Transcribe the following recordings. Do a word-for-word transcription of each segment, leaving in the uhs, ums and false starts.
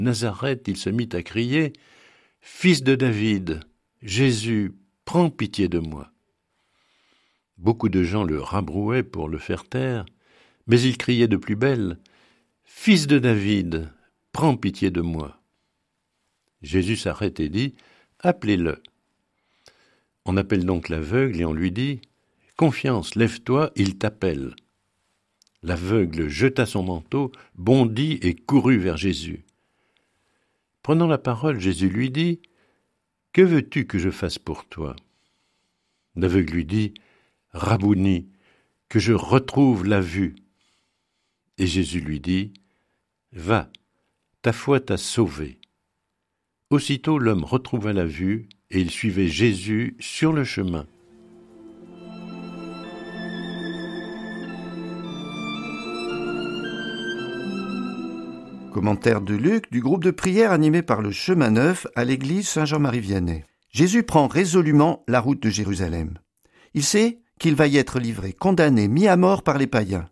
Nazareth, il se mit à crier « Fils de David, Jésus, prends pitié de moi !» Beaucoup de gens le rabrouaient pour le faire taire, mais il criait de plus belle « Fils de David, prends pitié de moi !» Jésus s'arrête et dit « Appelez-le !» On appelle donc l'aveugle et on lui dit « Confiance, lève-toi, il t'appelle !» L'aveugle jeta son manteau, bondit et courut vers Jésus. Prenant la parole, Jésus lui dit « Que veux-tu que je fasse pour toi ?» L'aveugle lui dit « Rabouni, que je retrouve la vue. » Et Jésus lui dit « Va, ta foi t'a sauvé. » Aussitôt l'homme retrouva la vue et il suivait Jésus sur le chemin. Commentaire de Luc du groupe de prière animé par le Chemin Neuf à l'église Saint-Jean-Marie-Vianney. Jésus prend résolument la route de Jérusalem. Il sait qu'il va y être livré, condamné, mis à mort par les païens.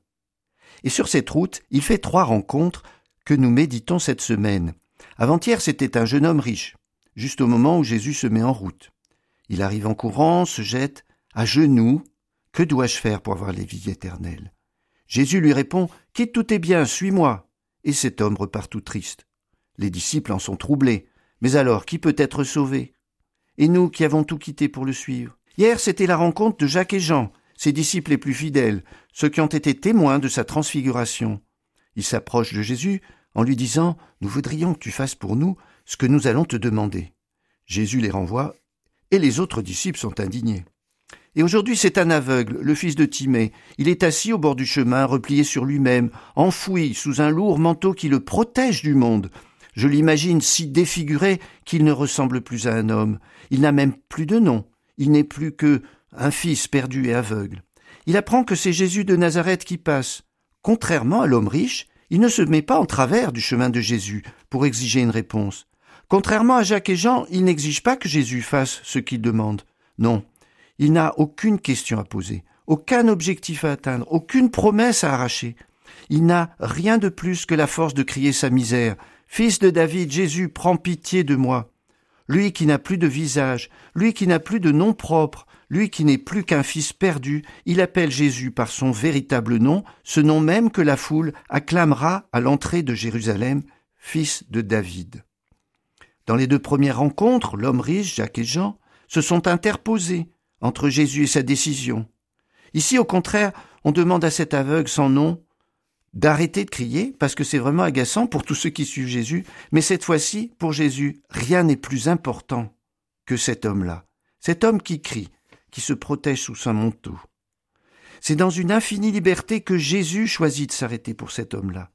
Et sur cette route, il fait trois rencontres que nous méditons cette semaine. Avant-hier, c'était un jeune homme riche, juste au moment où Jésus se met en route. Il arrive en courant, se jette à genoux. « Que dois-je faire pour avoir la vie éternelle ?» Jésus lui répond « Quitte tous tes biens, suis-moi !» Et cet homme repart tout triste. Les disciples en sont troublés. Mais alors, qui peut être sauvé ? Et nous qui avons tout quitté pour le suivre ? Hier, c'était la rencontre de Jacques et Jean, ses disciples les plus fidèles, ceux qui ont été témoins de sa transfiguration. Ils s'approchent de Jésus en lui disant « Nous voudrions que tu fasses pour nous ce que nous allons te demander. » Jésus les renvoie et les autres disciples sont indignés. Et aujourd'hui, c'est un aveugle, le fils de Timée. Il est assis au bord du chemin, replié sur lui-même, enfoui sous un lourd manteau qui le protège du monde. Je l'imagine si défiguré qu'il ne ressemble plus à un homme. Il n'a même plus de nom. Il n'est plus que un fils perdu et aveugle. Il apprend que c'est Jésus de Nazareth qui passe. Contrairement à l'homme riche, il ne se met pas en travers du chemin de Jésus pour exiger une réponse. Contrairement à Jacques et Jean, il n'exige pas que Jésus fasse ce qu'il demande. Non. Il n'a aucune question à poser, aucun objectif à atteindre, aucune promesse à arracher. Il n'a rien de plus que la force de crier sa misère. « Fils de David, Jésus, prends pitié de moi !» Lui qui n'a plus de visage, lui qui n'a plus de nom propre, lui qui n'est plus qu'un fils perdu, il appelle Jésus par son véritable nom, ce nom même que la foule acclamera à l'entrée de Jérusalem, « Fils de David ». Dans les deux premières rencontres, l'homme riche, Jacques et Jean, se sont interposés entre Jésus et sa décision. Ici, au contraire, on demande à cet aveugle sans nom d'arrêter de crier, parce que c'est vraiment agaçant pour tous ceux qui suivent Jésus, mais cette fois-ci, pour Jésus, rien n'est plus important que cet homme-là, cet homme qui crie, qui se protège sous son manteau. C'est dans une infinie liberté que Jésus choisit de s'arrêter pour cet homme-là.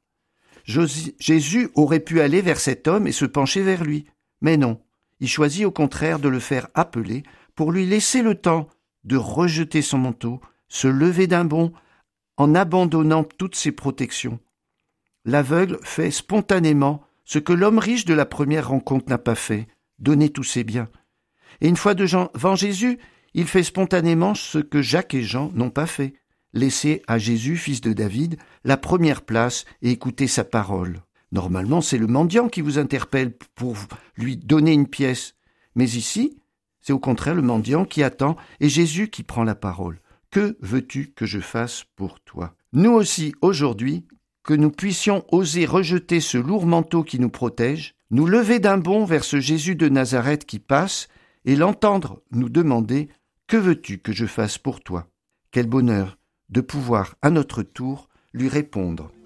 Jésus aurait pu aller vers cet homme et se pencher vers lui, mais non, il choisit au contraire de le faire appeler pour lui laisser le temps de rejeter son manteau, se lever d'un bond en abandonnant toutes ses protections. L'aveugle fait spontanément ce que l'homme riche de la première rencontre n'a pas fait, donner tous ses biens. Et une fois devant Jésus, il fait spontanément ce que Jacques et Jean n'ont pas fait, laisser à Jésus, fils de David, la première place et écouter sa parole. Normalement, c'est le mendiant qui vous interpelle pour lui donner une pièce. Mais ici, c'est au contraire le mendiant qui attend et Jésus qui prend la parole. Que veux-tu que je fasse pour toi ? Nous aussi, aujourd'hui, que nous puissions oser rejeter ce lourd manteau qui nous protège, nous lever d'un bond vers ce Jésus de Nazareth qui passe et l'entendre nous demander « Que veux-tu que je fasse pour toi ?» Quel bonheur de pouvoir, à notre tour, lui répondre.